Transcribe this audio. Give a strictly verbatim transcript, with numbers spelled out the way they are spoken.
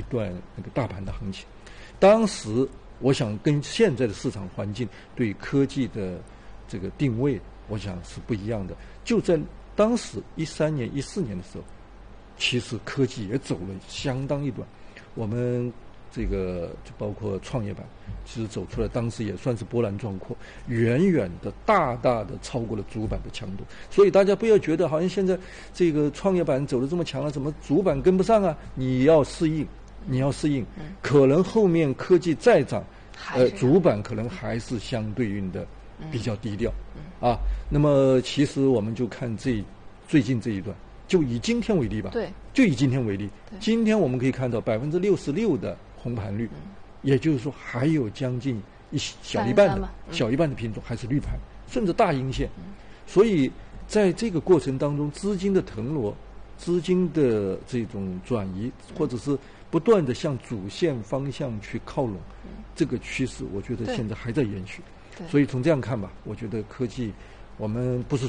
段那个大盘的行情。当时我想跟现在的市场环境对科技的这个定位，我想是不一样的。就在当时一三年、一四年的时候，其实科技也走了相当一段。我们这个就包括创业板，其实走出来，当时也算是波澜壮阔，远远的、大大的超过了主板的强度。所以大家不要觉得好像现在这个创业板走得这么强了，怎么主板跟不上啊？你要适应，你要适应。嗯、可能后面科技再涨，呃，主板可能还是相对应的比较低调。嗯、啊，那么其实我们就看这最近这一段。就以今天为例吧， 对， 就以今天为例，今天我们可以看到百分之六十六的红盘率，嗯、也就是说还有将近一小一半的、嗯、小一半的品种还是绿盘，甚至大阴线。嗯、所以在这个过程当中，资金的腾挪、资金的这种转移，或者是不断的向主线方向去靠拢，嗯、这个趋势，我觉得现在还在延续。所以从这样看吧，我觉得科技。我们不是